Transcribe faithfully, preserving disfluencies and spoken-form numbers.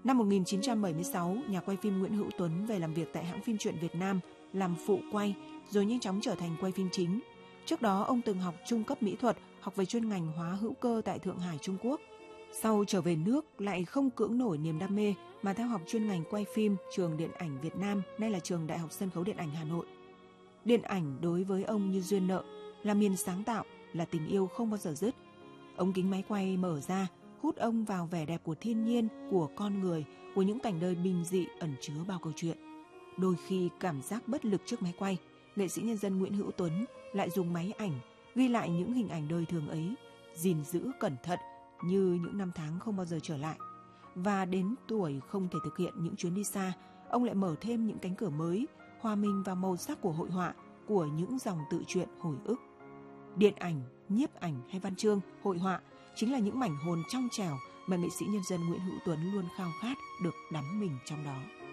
Năm một nghìn chín trăm bảy mươi sáu, nhà quay phim Nguyễn Hữu Tuấn về làm việc tại hãng phim truyện Việt Nam, làm phụ quay, rồi nhanh chóng trở thành quay phim chính. Trước đó, ông từng học trung cấp mỹ thuật, học về chuyên ngành hóa hữu cơ tại Thượng Hải, Trung Quốc. Sau trở về nước, lại không cưỡng nổi niềm đam mê mà theo học chuyên ngành quay phim trường Điện ảnh Việt Nam, nay là trường Đại học Sân khấu Điện ảnh Hà Nội. Điện ảnh đối với ông như duyên nợ, là miền sáng tạo, là tình yêu không bao giờ dứt. Ống kính máy quay mở ra, hút ông vào vẻ đẹp của thiên nhiên, của con người, của những cảnh đời bình dị ẩn chứa bao câu chuyện. Đôi khi cảm giác bất lực trước máy quay, nghệ sĩ nhân dân Nguyễn Hữu Tuấn lại dùng máy ảnh ghi lại những hình ảnh đời thường ấy, gìn giữ cẩn thận như những năm tháng không bao giờ trở lại. Và đến tuổi không thể thực hiện những chuyến đi xa, ông lại mở thêm những cánh cửa mới, hòa mình vào màu sắc của hội họa, của những dòng tự truyện hồi ức. Điện ảnh, nhiếp ảnh hay văn chương, hội họa chính là những mảnh hồn trong trẻo mà nghệ sĩ nhân dân Nguyễn Hữu Tuấn luôn khao khát được đắm mình trong đó.